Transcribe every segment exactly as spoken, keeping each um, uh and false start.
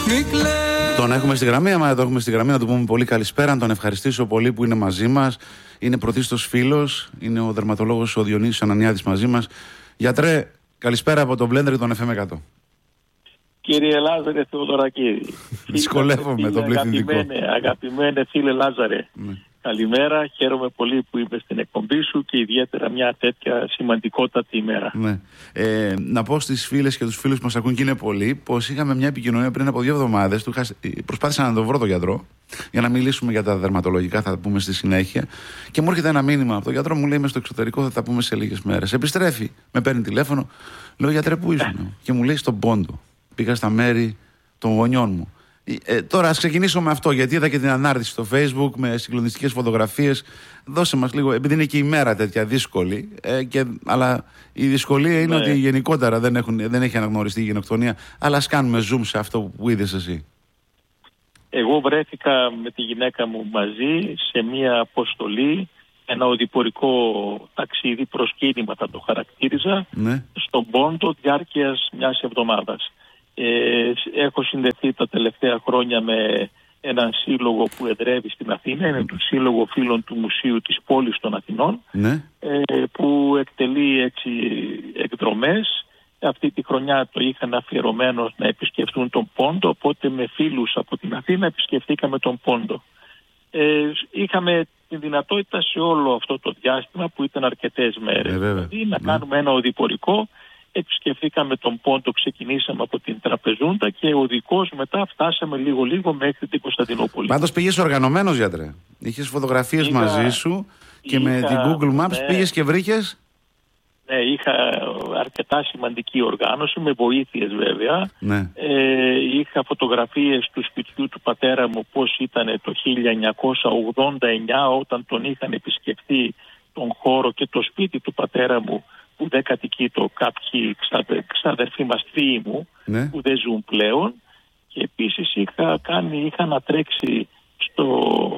Τον έχουμε στη γραμμή, άμα το έχουμε στη γραμμή, να του πούμε πολύ καλησπέρα, να τον ευχαριστήσω πολύ που είναι μαζί μας. Είναι πρωτίστως φίλος, είναι ο δερματολόγος ο Διονύσης Ανανιάδης μαζί μας. Γιατρέ, καλησπέρα από τον Blender των εφ εμ εκατό. Κύριε Λάζαρε Θεοδωρακίδη. Δυσκολεύομαι τον πληθυντικό. Αγαπημένε, αγαπημένε φίλε Λάζαρε. Ναι. Καλημέρα, χαίρομαι πολύ που είμαι στην εκπομπή σου και ιδιαίτερα μια τέτοια σημαντικότατη ημέρα. Ναι. Ε, να πω στις φίλες και τους φίλους που μας ακούν, και είναι πολλοί, πως είχαμε μια επικοινωνία πριν από δύο εβδομάδες. Του είχα, προσπάθησα να τον βρω τον γιατρό για να μιλήσουμε για τα δερματολογικά, θα τα πούμε στη συνέχεια. Και μου έρχεται ένα μήνυμα από τον γιατρό, μου λέει: είμαι στο εξωτερικό, θα τα πούμε σε λίγες μέρες. Επιστρέφει, με παίρνει τηλέφωνο, λέω: γιατρέ, πού ήσουν? Και μου λέει: στον Πόντο. Πήγα στα μέρη των γονιών μου. Ε, τώρα ας ξεκινήσω με αυτό, γιατί είδα και την ανάρτηση στο Facebook με συγκλονιστικές φωτογραφίες. Δώσε μας λίγο, επειδή είναι και η μέρα τέτοια δύσκολη, ε, και, αλλά η δυσκολία είναι, ναι, ότι γενικότερα δεν, έχουν, δεν έχει αναγνωριστεί η γενοκτονία. Αλλά ας κάνουμε zoom σε αυτό που είδες εσύ. Εγώ βρέθηκα με τη γυναίκα μου μαζί σε μια αποστολή, ένα οδηπορικό ταξίδι, προσκύνημα θα το χαρακτήριζα, ναι, στον Πόντο διάρκειας μιας εβδομάδας. Ε, έχω συνδεθεί τα τελευταία χρόνια με έναν σύλλογο που εδρεύει στην Αθήνα, είναι το Σύλλογο Φίλων του Μουσείου της Πόλης των Αθηνών, ναι, ε, που εκτελεί έτσι εκδρομές. Αυτή τη χρονιά το είχαν αφιερωμένο να επισκεφτούν τον Πόντο, οπότε με φίλους από την Αθήνα επισκεφτήκαμε τον Πόντο. Ε, είχαμε τη δυνατότητα σε όλο αυτό το διάστημα, που ήταν αρκετές μέρες, ε, δηλαδή να, ναι, κάνουμε ένα οδηπορικό. Επισκεφθήκαμε τον Πόντο, ξεκινήσαμε από την Τραπεζούντα και οδικός μετά φτάσαμε λίγο-λίγο μέχρι την Κωνσταντινούπολη. Πάντως πήγες οργανωμένος, γιατρέ. Είχες φωτογραφίες είχα, μαζί σου και είχα, με την Google Maps, ναι, πήγες και βρήκες. Ναι, είχα αρκετά σημαντική οργάνωση, με βοήθειες βέβαια. Ναι. Ε, είχα φωτογραφίες του σπιτιού του πατέρα μου, πώς ήταν το χίλια εννιακόσια ογδόντα εννιά όταν τον είχαν επισκεφτεί τον χώρο και το σπίτι του πατέρα μου, που δεν κατοικεί το κάποιοι ξαδερφοί μας θείοι μου, ναι, που δεν ζουν πλέον. Και επίσης είχα, κάνει, είχα ανατρέξει στο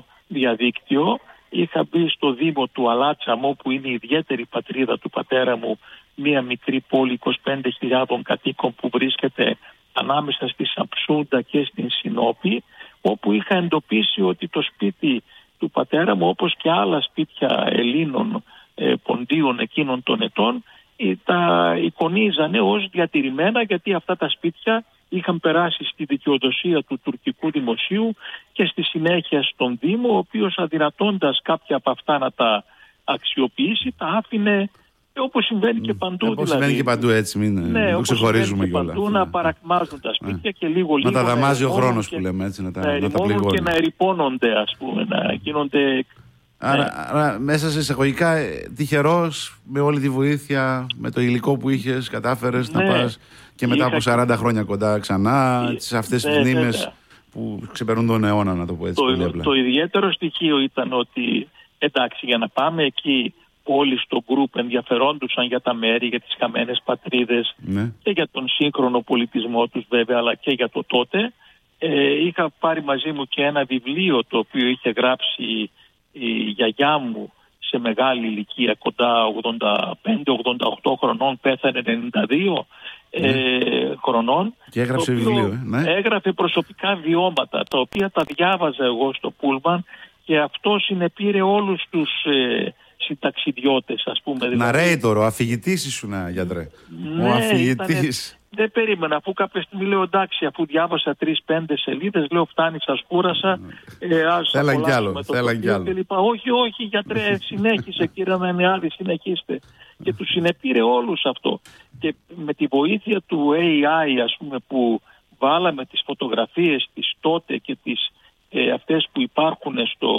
διαδίκτυο, είχα μπει στο Δήμο του Αλάτσαμο, που είναι η ιδιαίτερη πατρίδα του πατέρα μου, μια μικρή πόλη είκοσι πέντε χιλιάδων κατοίκων που βρίσκεται ανάμεσα στη Σαψούντα και στην Συνόπη, όπου είχα εντοπίσει ότι το σπίτι του πατέρα μου, όπως και άλλα σπίτια Ελλήνων ε, ποντίων εκείνων των ετών, ε, τα εικονίζανε ως διατηρημένα, γιατί αυτά τα σπίτια είχαν περάσει στη δικαιοδοσία του τουρκικού δημοσίου και στη συνέχεια στον Δήμο, ο οποίος αδυνατώντας κάποια από αυτά να τα αξιοποιήσει, τα άφηνε, όπως συμβαίνει και παντού. Όπως δηλαδή, συμβαίνει και παντού, έτσι, μην ναι, το ξεχωρίζουμε και παντού, όλα. Να παρακμάζουν τα σπίτια, ναι, και λίγο-λίγο να τα δαμάζει ο χρόνος, που λέμε, έτσι, να τα, να, να τα πληγώνει. Και να ερυπώνονται, ας πούμε, να γίνονται. Άρα, ναι. άρα μέσα σε εισαγωγικά τυχερός, με όλη τη βοήθεια, με το υλικό που είχες, κατάφερες, ναι, να πας και μετά είχα... από σαράντα χρόνια κοντά ξανά, σε αυτές τις, ναι, μνήμες, ναι, που ξεπερνούν τον αιώνα, να το πω έτσι. Το, το ιδιαίτερο στοιχείο ήταν ότι, εντάξει, για να πάμε εκεί, όλοι στο γκρουπ ενδιαφερόντουσαν για τα μέρη, για τις χαμένες πατρίδες, ναι, και για τον σύγχρονο πολιτισμό τους βέβαια, αλλά και για το τότε. Ε, είχα πάρει μαζί μου και ένα βιβλίο το οποίο είχε γράψει η γιαγιά μου σε μεγάλη ηλικία, κοντά ογδόντα πέντε ογδόντα οκτώ χρονών, πέθανε ενενήντα δύο, ναι, ε, χρονών. Και έγραψε βιβλίο, ε, ναι. Έγραφε προσωπικά βιώματα, τα οποία τα διάβαζα εγώ στο Πούλμαν, και αυτό συνεπήρε όλους τους ε, συνταξιδιώτες, ας πούμε. Δηλαδή... Narrator, ο αφηγητής ήσουν, γιατρέ. Ναι, ο αφηγητής. Ήτανε... Δεν περίμενα, αφού κάποια στιγμή λέω εντάξει, αφού διάβασα τρεις-πέντε σελίδες, λέω φτάνει, σας κούρασα. Ε, θέλαν κι άλλο, θέλαν κι άλλο. Όχι, όχι, γιατρέ, συνέχισε κύριε Ανανιάδη, συνεχίστε. Και του συνεπήρε όλους αυτό. Και με τη βοήθεια του έι άι, ας πούμε, που βάλαμε τις φωτογραφίες της τότε και τις, ε, αυτές που υπάρχουν στο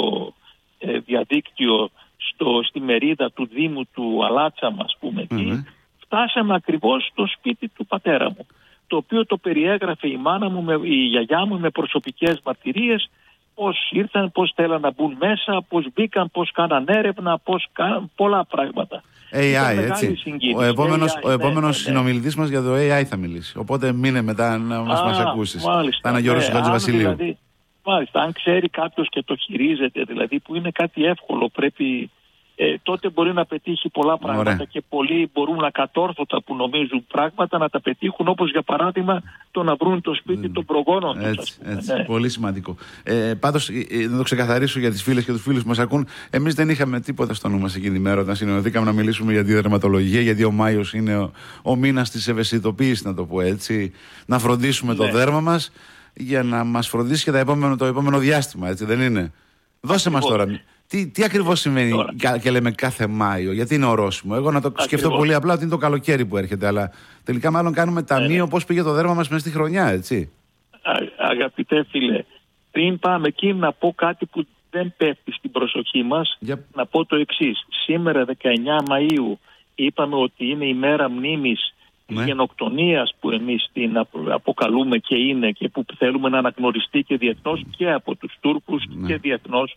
ε, διαδίκτυο, στο, στη μερίδα του Δήμου του Αλάτσαμα, ας πούμε, mm-hmm. εκεί, φτάσαμε ακριβώς στο σπίτι του πατέρα μου, το οποίο το περιέγραφε η μάνα μου, με, η γιαγιά μου, με προσωπικές μαρτυρίες, πώς ήρθαν, πώς θέλαν να μπουν μέσα, πώς μπήκαν, πώς κάναν έρευνα, πώς κάναν πολλά πράγματα. έι άι, έτσι. Ο επόμενος, έι άι, ο επόμενος ναι, ναι, συνομιλητής μας για το έι άι θα μιλήσει. Οπότε μείνε μετά να μας, Α, μας ακούσεις. Μάλιστα, θα είναι ο Γιώργος ναι, Χατζηβασιλείου. Δηλαδή, μάλιστα, αν ξέρει κάποιος και το χειρίζεται, δηλαδή που είναι κάτι εύκολο, πρέπει ε, τότε μπορεί να πετύχει πολλά πράγματα. Ωραία. Και πολλοί μπορούν ακατόρθωτα που νομίζουν πράγματα να τα πετύχουν, όπως για παράδειγμα το να βρουν το σπίτι mm. των προγόνων τους. Έτσι, έτσι, ναι. Πολύ σημαντικό. Ε, πάντως, να το ξεκαθαρίσω για τις φίλες και τους φίλους που μας ακούν, εμείς δεν είχαμε τίποτα στο νου μας εκείνη τη μέρα όταν συνεννοηθήκαμε να μιλήσουμε για τη δερματολογία, γιατί ο Μάιος είναι ο, ο μήνας της ευαισθητοποίησης, να το πω έτσι, να φροντίσουμε ναι. το δέρμα μας για να μας φροντίσει και το επόμενο, το επόμενο διάστημα, έτσι δεν είναι? Δώσε μας τώρα. Τι, τι ακριβώς σημαίνει τώρα. Και λέμε κάθε Μάιο, γιατί είναι ορόσημο? Εγώ να το ακριβώς. σκεφτώ πολύ απλά ότι είναι το καλοκαίρι που έρχεται, αλλά τελικά μάλλον κάνουμε ταμείο ε, πώς πήγε το δέρμα μας μέσα στη χρονιά, έτσι. Α, αγαπητέ φίλε, πριν πάμε εκεί να πω κάτι που δεν πέφτει στην προσοχή μας, για... να πω το εξής. Σήμερα δεκαεννιά Μαΐου είπαμε ότι είναι η μέρα μνήμης της ναι. γενοκτονίας που εμείς την αποκαλούμε και είναι και που θέλουμε να αναγνωριστεί και διεθνώς και από τους Τούρκους ναι. και διεθνώς.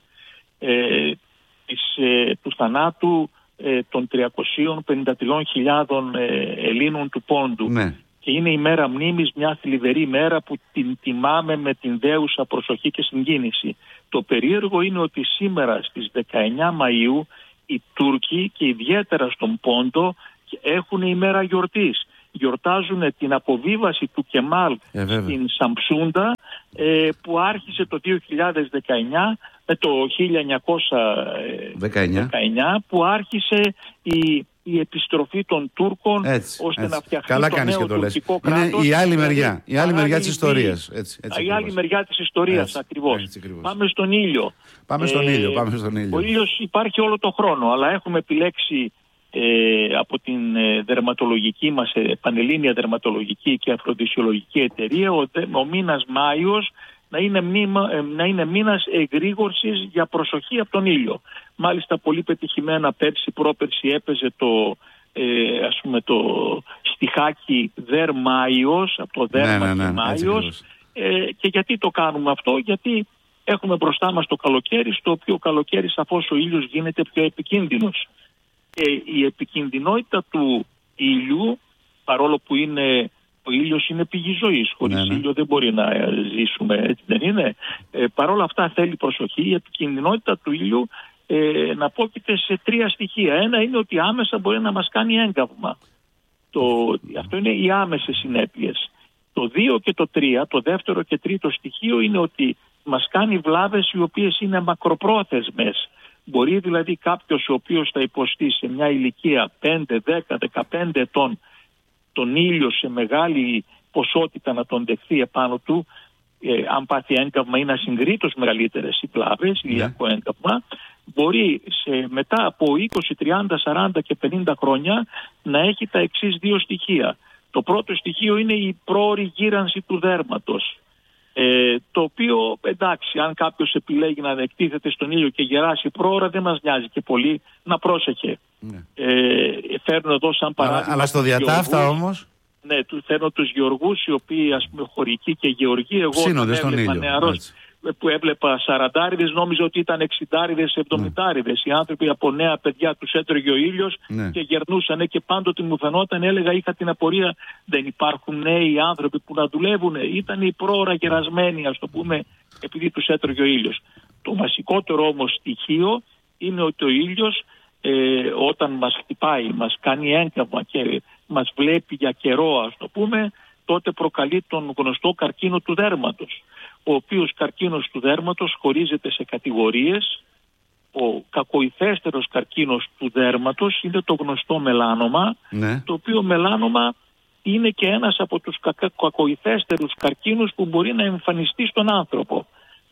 Ε, της, ε, του θανάτου ε, των τριακοσίων πενήντα τριών χιλιάδων ε, Ελλήνων του Πόντου ναι. και είναι η μέρα μνήμης, μια θλιβερή μέρα που την τιμάμε με την δέουσα προσοχή και συγκίνηση. Το περίεργο είναι ότι σήμερα στις δεκαεννιά Μαΐου οι Τούρκοι και ιδιαίτερα στον Πόντο έχουν ημέρα γιορτής. Γιορτάζουν την αποβίβαση του Κεμάλ ε, στην Σαμψούντα ε, που άρχισε το δύο χιλιάδες δεκαεννιά, ε, το χίλια εννιακόσια δεκαεννιά που άρχισε η, η επιστροφή των Τούρκων έτσι, ώστε έτσι. να φτιαχτεί Καλά το νέο τουρκικό κράτος. Είναι η άλλη μεριά, η άλλη μεριά της ιστορίας. Έτσι, έτσι, η άλλη μεριά της ιστορίας έτσι, ακριβώς. Έτσι, ακριβώς. Πάμε στον ήλιο. Πάμε στον ε, ήλιο, πάμε στον ήλιο. Ο ήλιος υπάρχει όλο το χρόνο, αλλά έχουμε επιλέξει Ε, από την ε, δερματολογική μας ε, πανελλήνια δερματολογική και αφροδισιολογική εταιρεία ο, ο μήνας Μάιος να είναι, μήμα, ε, να είναι μήνας εγρήγορσης για προσοχή από τον ήλιο. Μάλιστα πολύ πετυχημένα πέρσι πρόπερσι έπαιζε το, ε, ας πούμε, το στιχάκι Δερ Μάιος, από το δέρμα ναι, ναι, ναι, και Μάιος ε, και γιατί το κάνουμε αυτό? Γιατί έχουμε μπροστά μας το καλοκαίρι, στο οποίο καλοκαίρι σαφώς ο ήλιος γίνεται πιο επικίνδυνος. Και η επικινδυνότητα του ήλιου, παρόλο που είναι, ο ήλιος είναι πηγή ζωής, χωρίς ναι, ναι. ήλιο δεν μπορεί να ζήσουμε, έτσι δεν είναι? Ε, παρόλα αυτά θέλει προσοχή. Η επικινδυνότητα του ήλιου ε, να πόκειται σε τρία στοιχεία. Ένα είναι ότι άμεσα μπορεί να μας κάνει έγκαυμα. Το, αυτό είναι οι άμεσες συνέπειες. Το δύο και το τρία, το δεύτερο και τρίτο στοιχείο είναι ότι μας κάνει βλάβες οι οποίες είναι μακροπρόθεσμες. Μπορεί δηλαδή κάποιος ο οποίος θα υποστεί σε μια ηλικία πέντε, δέκα, δεκαπέντε ετών τον ήλιο σε μεγάλη ποσότητα να τον δεχθεί επάνω του, ε, αν πάθει έγκαυμα είναι ασυγκρίτως μεγαλύτερες οι βλάβες, ηλιακό yeah. έγκαυμα, μπορεί σε, μετά από είκοσι, τριάντα, σαράντα και πενήντα χρόνια να έχει τα εξής δύο στοιχεία. Το πρώτο στοιχείο είναι η πρόωρη γύρανση του δέρματος. Ε, το οποίο εντάξει, αν κάποιος επιλέγει να εκτίθεται στον ήλιο και γεράσει πρόωρα δεν μας νοιάζει και πολύ, να πρόσεχε. Ναι. Ε, φέρνω εδώ σαν παράδειγμα. Αλλά, αλλά στο διατάφτα όμως. Ναι, του φέρνω τους γεωργούς οι οποίοι ας πούμε χωρικοί και γεωργοί. Εγώ ψήνονται στον ήλιο. Νεαρός, που έβλεπα σαραντάριδες νόμιζα ότι ήταν εξιντάριδες, εβδομητάριδες. Ναι. Οι άνθρωποι από νέα παιδιά τους έτρωγε ο ήλιος ναι. και γερνούσανε και πάντοτε μου φαινόταν, έλεγα, είχα την απορία, δεν υπάρχουν νέοι άνθρωποι που να δουλεύουν? Ήταν οι πρόωρα γερασμένοι, ας το πούμε, επειδή τους έτρωγε ο ήλιος. Το βασικότερο όμως στοιχείο είναι ότι ο ήλιος ε, όταν μας χτυπάει, μας κάνει έγκαυμα και μας βλέπει για καιρό, ας το πούμε, τότε προκαλεί τον γνωστό καρκίνο του δέρματος, ο οποίος καρκίνος του δέρματος χωρίζεται σε κατηγορίες. Ο κακοϊθέστερος καρκίνος του δέρματος είναι το γνωστό μελάνομα, ναι. το οποίο μελάνομα είναι και ένας από τους κακα... κακοϊθέστερους καρκίνους που μπορεί να εμφανιστεί στον άνθρωπο.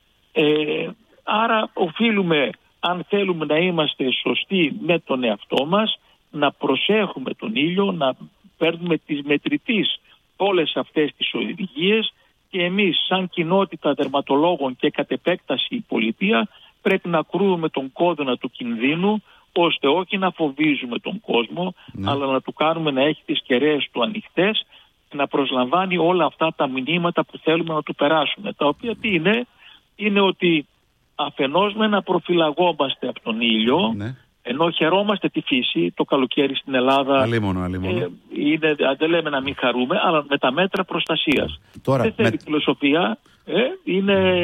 Ε, άρα οφείλουμε, αν θέλουμε να είμαστε σωστοί με τον εαυτό μας, να προσέχουμε τον ήλιο, να παίρνουμε τις μετρητής όλες αυτές τις οδηγίες και εμείς σαν κοινότητα δερματολόγων και κατ' επέκταση η πολιτεία πρέπει να κρούουμε τον κόδωνα του κινδύνου ώστε όχι να φοβίζουμε τον κόσμο ναι. αλλά να του κάνουμε να έχει τις κεραίες του ανοιχτές και να προσλαμβάνει όλα αυτά τα μηνύματα που θέλουμε να του περάσουμε. Τα οποία τι είναι? Είναι ότι αφενός με να προφυλαγόμαστε από τον ήλιο ναι. ενώ χαιρόμαστε τη φύση, το καλοκαίρι στην Ελλάδα αλίμονο, αλίμονο. Ε, είναι, δεν λέμε να μην χαρούμε, αλλά με τα μέτρα προστασίας. Τώρα, δεν θέλει με... φιλοσοφία, ε, είναι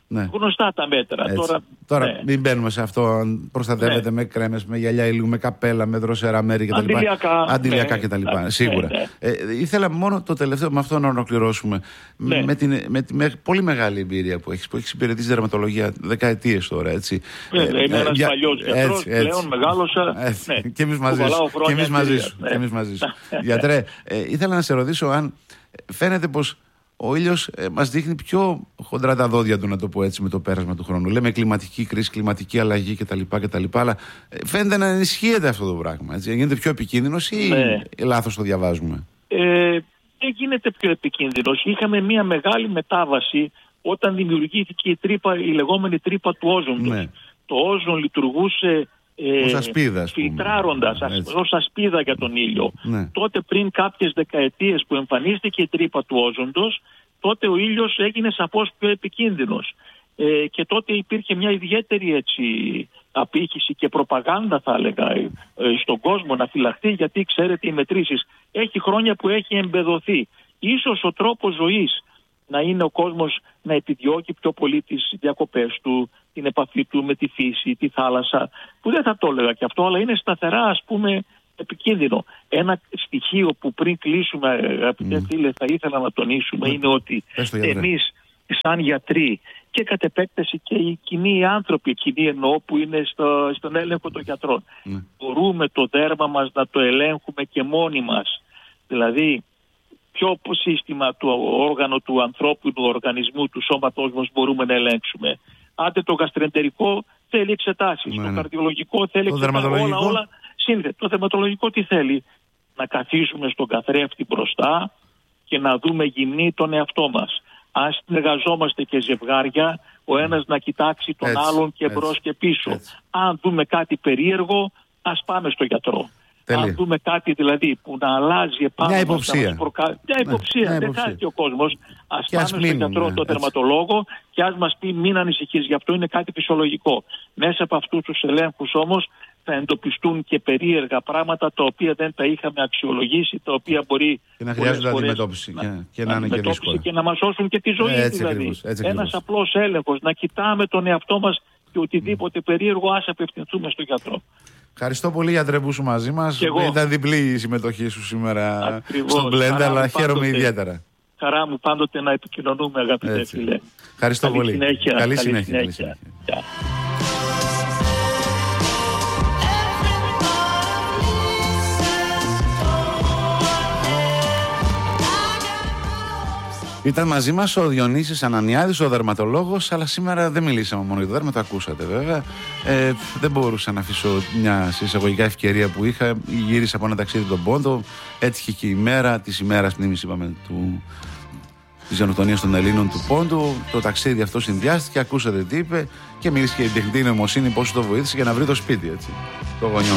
Ναι. Γνωστά τα μέτρα. Τώρα, Τώρα ναι. μην μπαίνουμε σε αυτό. Αν προστατεύεται ναι. με κρέμες, με γυαλιά ήλιου, με καπέλα, με δροσερά μέρη κτλ. Αντιλιακά. Αντιλιακά ναι, κτλ. ναι, Σίγουρα. Ναι, ναι. Ε, ήθελα μόνο το τελευταίο με αυτό να ολοκληρώσουμε. Ναι. Με την με τη με, πολύ μεγάλη εμπειρία που έχεις, που έχεις υπηρετήσει δερματολογία δεκαετίες τώρα. Έτσι. Ναι, ναι, είμαι ένας για... παλιός γιατρός, πλέον μεγάλωσα. Ναι. Και εμείς μαζί σου. Και εμείς μαζί σου. Ναι. Γιατρέ, ε, ήθελα να σε ρωτήσω αν φαίνεται πως ο ήλιος ε, μας δείχνει πιο χοντρά τα δόντια του, να το πω έτσι, με το πέρασμα του χρόνου. Λέμε κλιματική κρίση, κλιματική αλλαγή κτλ. κτλ αλλά ε, φαίνεται να ενισχύεται αυτό το πράγμα. Έτσι. Γίνεται πιο επικίνδυνος ή ναι. λάθος το διαβάζουμε? Ε, δεν γίνεται πιο επικίνδυνος. Είχαμε μια μεγάλη μετάβαση όταν δημιουργήθηκε η, τρύπα, η λεγόμενη τρύπα του όζοντος. Ναι. Το όζον λειτουργούσε ως ασπίδα, φιλτράροντας ως ασπίδα για τον ήλιο. Ναι. Τότε πριν κάποιες δεκαετίες που εμφανίστηκε η τρύπα του όζοντος, τότε ο ήλιος έγινε σαφώς πιο επικίνδυνος. Ε, και τότε υπήρχε μια ιδιαίτερη έτσι, απήχηση και προπαγάνδα, θα έλεγα, ε, στον κόσμο να φυλαχτεί, γιατί ξέρετε οι μετρήσεις έχει χρόνια που έχει εμπεδοθεί. Ίσως ο τρόπος ζωής να είναι ο κόσμος να επιδιώκει πιο πολύ τις διακοπές του, την επαφή του με τη φύση, τη θάλασσα, που δεν θα το έλεγα και αυτό, αλλά είναι σταθερά, ας πούμε, επικίνδυνο. Ένα στοιχείο που πριν κλείσουμε, αγαπητέ mm. φίλε, θα ήθελα να τονίσουμε, mm. είναι ότι εμείς σαν γιατροί και κατ' επέκταση και οι κοινοί άνθρωποι, οι κοινοί εννοώ που είναι στο, στον έλεγχο των γιατρών, mm. μπορούμε το δέρμα μας να το ελέγχουμε και μόνοι μας. Δηλαδή, ποιο σύστημα του όργανο του ανθρώπινου οργανισμού, του σώματός μας μπορούμε να ελέγξουμε. Άντε το γαστρεντερικό θέλει εξετάσεις, ναι, ναι. το καρδιολογικό θέλει εξετάσεις, όλα, όλα σύνδεται. Το δερματολογικό τι θέλει? Να καθίσουμε στον καθρέφτη μπροστά και να δούμε γυμνή τον εαυτό μας. Αν συνεργαζόμαστε και ζευγάρια, ο ένας να κοιτάξει τον έτσι, άλλον και μπρος και πίσω. Έτσι. Αν δούμε κάτι περίεργο, ας πάμε στο γιατρό. Τέλει. Αν δούμε κάτι δηλαδή που να αλλάζει επάνω μια υποψία. Μας προκα... Μια υποψία, ναι, δεν χάσει ο κόσμος. Ας και πάμε ας στον γιατρό, ναι, τον τερματολόγο και ας μας πει μην ανησυχείς, γι' αυτό είναι κάτι φυσιολογικό. Μέσα από αυτούς τους ελέγχους όμως θα εντοπιστούν και περίεργα πράγματα τα οποία δεν τα είχαμε αξιολογήσει, τα οποία μπορεί και να χρειάζονται αντιμετώπιση να, και, και να, να είναι και δύσκολα. Και να μας σώσουν και τη ζωή, έτσι, δηλαδή. Ακριβώς, έτσι, ένας απλός έλεγχος, να κοιτάμε τον εαυτό μας και οτιδήποτε mm. περίεργο ας απευθυνθούμε στον γιατρό. Ευχαριστώ πολύ, γιατρέ, που σου μαζί μας. Ήταν διπλή η συμμετοχή σου σήμερα ακριβώς, στον Blend, αλλά χαίρομαι πάντοτε, ιδιαίτερα. Χαρά μου πάντοτε να επικοινωνούμε, αγαπητέ φίλε. Ευχαριστώ καλή πολύ. Συνέχεια, καλή, καλή συνέχεια. συνέχεια. Καλή συνέχεια. Ήταν μαζί μας ο Διονύσης Ανανιάδης, ο δερματολόγος, αλλά σήμερα δεν μιλήσαμε μόνο για το δέρμα, το ακούσατε βέβαια. Ε, δεν μπορούσα να αφήσω μια εισαγωγικά ευκαιρία που είχα. Γύρισα από ένα ταξίδι τον Πόντο. Έτυχε και η μέρα της ημέρας μνήμης, είπαμε, του, της γενοκτονίας των Ελλήνων του Πόντου. Το ταξίδι αυτό συνδυάστηκε, ακούσατε τι είπε και μίλησε και η τεχνητή νοημοσύνη πόσο το βοήθησε για να βρει το σπίτι, έτσι, το γονιό.